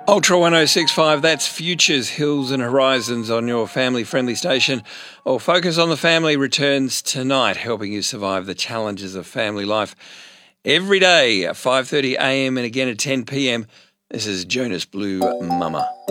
Ultra 1065, that's Futures, Hills and Horizons on your family-friendly station. Or Focus on the Family returns tonight, helping you survive the challenges of family life. Every day at 5:30 a.m. and again at 10 p.m. This is Jonas Blue Mama.